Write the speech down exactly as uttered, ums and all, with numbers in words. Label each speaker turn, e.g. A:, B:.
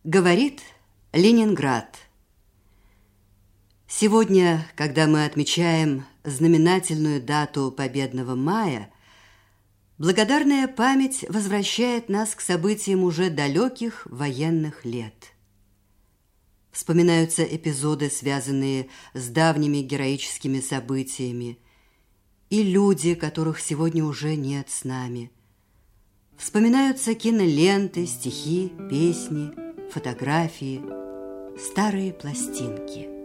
A: Говорит Ленинград. Сегодня, когда мы отмечаем знаменательную дату Победного мая, благодарная память возвращает нас к событиям уже далеких военных лет. Вспоминаются эпизоды, связанные с давними героическими событиями, и люди, которых сегодня уже нет с нами. Вспоминаются киноленты, стихи, песни, фотографии, старые пластинки.